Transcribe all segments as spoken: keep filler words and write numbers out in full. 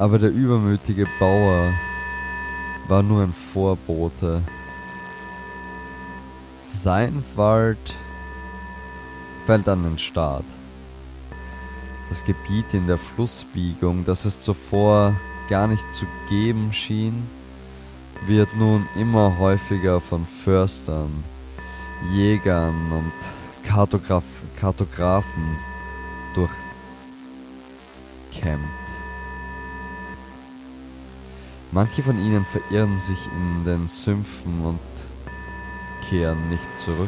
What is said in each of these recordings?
Aber der übermütige Bauer war nur ein Vorbote. Sein Wald fällt an den Staat. Das Gebiet in der Flussbiegung, das es zuvor gar nicht zu geben schien, wird nun immer häufiger von Förstern, Jägern und Kartograf Kartografen durchkämmt. Manche von ihnen verirren sich in den Sümpfen und kehren nicht zurück.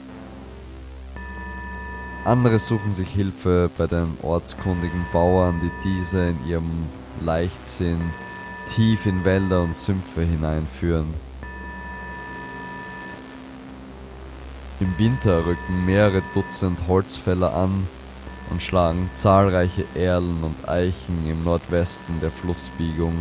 Andere suchen sich Hilfe bei den ortskundigen Bauern, die diese in ihrem Leichtsinn tief in Wälder und Sümpfe hineinführen. Im Winter rücken mehrere Dutzend Holzfäller an und schlagen zahlreiche Erlen und Eichen im Nordwesten der Flussbiegung.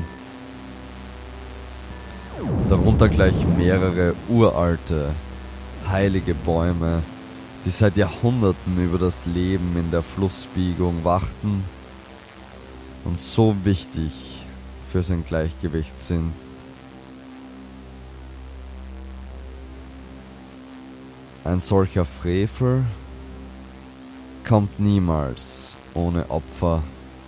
Darunter gleich mehrere uralte, heilige Bäume, die seit Jahrhunderten über das Leben in der Flussbiegung wachten und so wichtig für sein Gleichgewicht sind. Ein solcher Frevel kommt niemals ohne Opfer.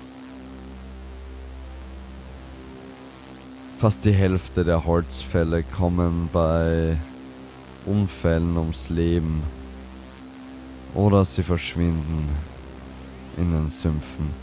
Fast die Hälfte der Holzfälle kommen bei Unfällen ums Leben oder sie verschwinden in den Sümpfen.